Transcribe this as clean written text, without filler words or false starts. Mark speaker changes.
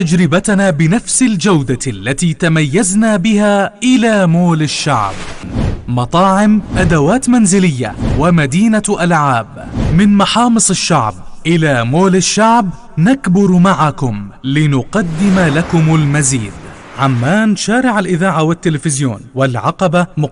Speaker 1: تجربتنا بنفس الجودة التي تميزنا بها إلى مول الشعب. مطاعم، أدوات منزلية ومدينة ألعاب. من محامص الشعب إلى مول الشعب نكبر معكم لنقدم لكم المزيد. عمان، شارع الإذاعة والتلفزيون والعقبة.